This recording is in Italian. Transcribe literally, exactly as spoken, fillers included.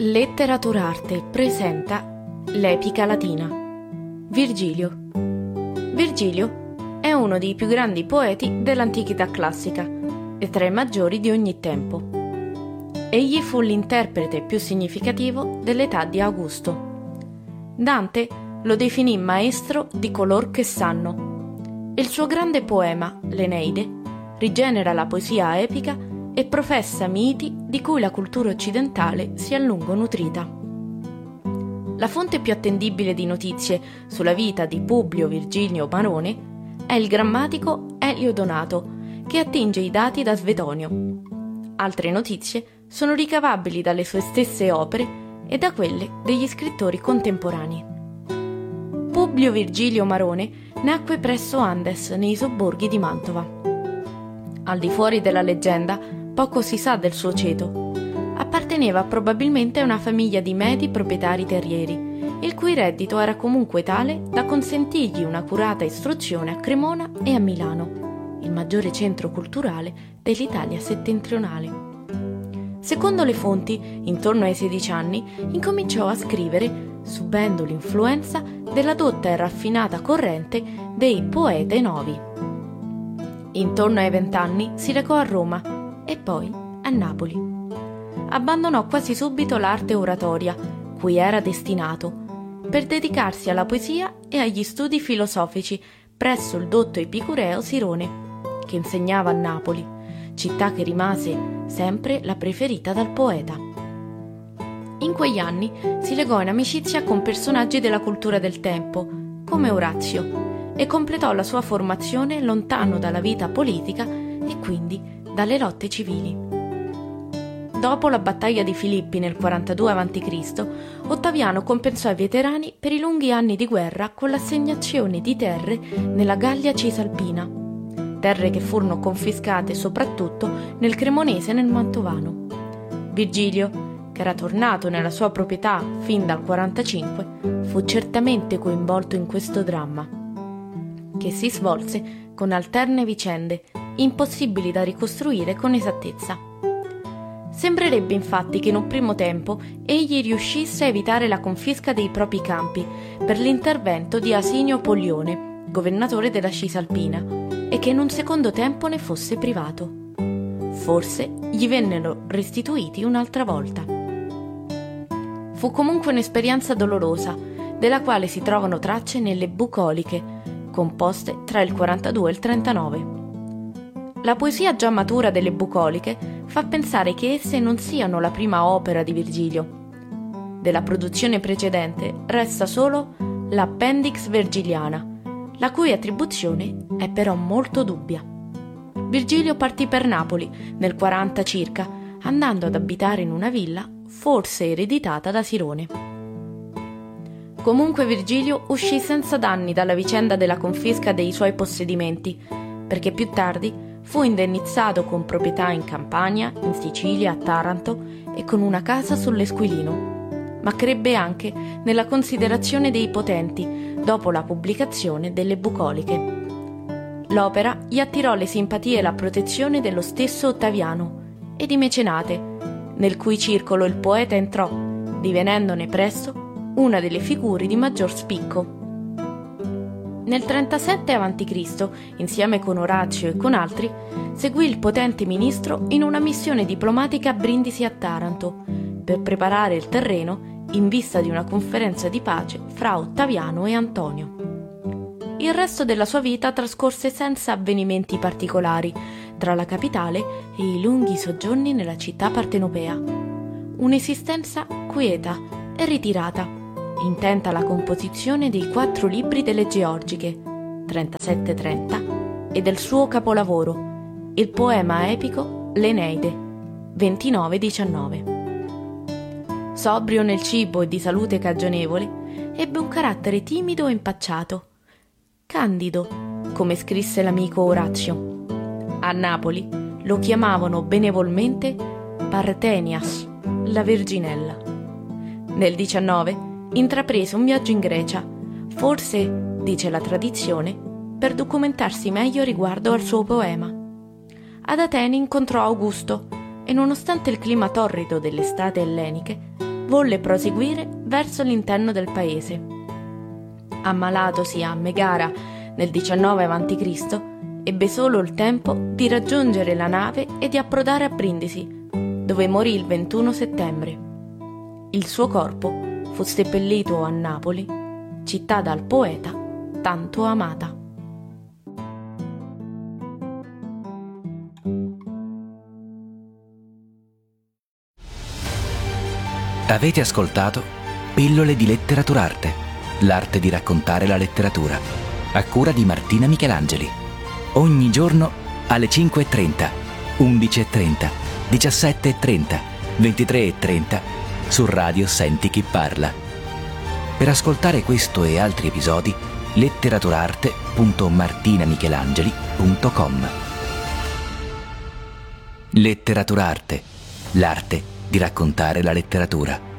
Letteraturarte presenta l'epica latina. Virgilio. Virgilio è uno dei più grandi poeti dell'antichità classica e tra i maggiori di ogni tempo. Egli fu l'interprete più significativo dell'età di Augusto. Dante lo definì maestro di color che sanno. Il suo grande poema, l'Eneide, rigenera la poesia epica e professa miti di cui la cultura occidentale si è a lungo nutrita. La fonte più attendibile di notizie sulla vita di Publio Virgilio Marone è il grammatico Elio Donato, che attinge i dati da Svetonio. Altre notizie sono ricavabili dalle sue stesse opere e da quelle degli scrittori contemporanei. Publio Virgilio Marone nacque presso Andes, nei sobborghi di Mantova. Al di fuori della leggenda, poco si sa del suo ceto. Apparteneva probabilmente a una famiglia di medi proprietari terrieri, il cui reddito era comunque tale da consentirgli un'accurata istruzione a Cremona e a Milano, il maggiore centro culturale dell'Italia settentrionale. Secondo le fonti, intorno ai sedici anni, incominciò a scrivere, subendo l'influenza della dotta e raffinata corrente dei poete novi. Intorno ai vent'anni si recò a Roma e poi a Napoli. Abbandonò quasi subito l'arte oratoria, cui era destinato, per dedicarsi alla poesia e agli studi filosofici presso il dotto epicureo Sirone, che insegnava a Napoli, città che rimase sempre la preferita dal poeta. In quegli anni si legò in amicizia con personaggi della cultura del tempo, come Orazio, e completò la sua formazione lontano dalla vita politica e quindi dalle lotte civili. Dopo la battaglia di Filippi nel quarantadue avanti Cristo, Ottaviano compensò i veterani per i lunghi anni di guerra con l'assegnazione di terre nella Gallia Cisalpina, terre che furono confiscate soprattutto nel Cremonese e nel Mantovano. Virgilio, che era tornato nella sua proprietà fin dal quarantacinque, fu certamente coinvolto in questo dramma, che si svolse con alterne vicende impossibili da ricostruire con esattezza. Sembrerebbe infatti che in un primo tempo egli riuscisse a evitare la confisca dei propri campi per l'intervento di Asinio Polione, governatore della Cisalpina, e che in un secondo tempo ne fosse privato. Forse gli vennero restituiti un'altra volta. Fu comunque un'esperienza dolorosa, della quale si trovano tracce nelle Bucoliche, composte tra il quarantadue e il trentanove. La poesia già matura delle Bucoliche fa pensare che esse non siano la prima opera di Virgilio. Della produzione precedente resta solo l'Appendix Vergiliana, la cui attribuzione è però molto dubbia. Virgilio partì per Napoli nel quaranta circa, andando ad abitare in una villa forse ereditata da Sirone. Comunque Virgilio uscì senza danni dalla vicenda della confisca dei suoi possedimenti, perché più tardi fu indennizzato con proprietà in Campania, in Sicilia, a Taranto e con una casa sull'Esquilino, ma crebbe anche nella considerazione dei potenti dopo la pubblicazione delle Bucoliche. L'opera gli attirò le simpatie e la protezione dello stesso Ottaviano e di Mecenate, nel cui circolo il poeta entrò, divenendone presto una delle figure di maggior spicco. Nel trentasette avanti Cristo, insieme con Orazio e con altri, seguì il potente ministro in una missione diplomatica a Brindisi a Taranto, per preparare il terreno in vista di una conferenza di pace fra Ottaviano e Antonio. Il resto della sua vita trascorse senza avvenimenti particolari tra la capitale e i lunghi soggiorni nella città partenopea. Un'esistenza quieta e ritirata, intenta alla composizione dei quattro libri delle Georgiche, trentasette trenta, e del suo capolavoro, il poema epico L'Eneide, ventinove diciannove. Sobrio nel cibo e di salute cagionevole, ebbe un carattere timido e impacciato. Candido, come scrisse l'amico Orazio. A Napoli lo chiamavano benevolmente Partenias, la Verginella. Nel diciannove intraprese un viaggio in Grecia, forse, dice la tradizione, per documentarsi meglio riguardo al suo poema. Ad Atene incontrò Augusto e nonostante il clima torrido delle estate elleniche, volle proseguire verso l'interno del paese. Ammalatosi a Megara nel diciannove avanti Cristo, ebbe solo il tempo di raggiungere la nave e di approdare a Brindisi, dove morì il ventuno settembre. Il suo corpo fu seppellito a Napoli, città dal poeta tanto amata. Avete ascoltato Pillole di Letteraturarte, l'arte di raccontare la letteratura, a cura di Martina Michelangeli. Ogni giorno alle cinque e trenta, undici e trenta, diciassette e trenta, ventitré e trenta su Radio Senti Chi Parla. Per ascoltare questo e altri episodi, letteraturarte punto martinamichelangeli punto com. Letteraturarte, l'arte di raccontare la letteratura.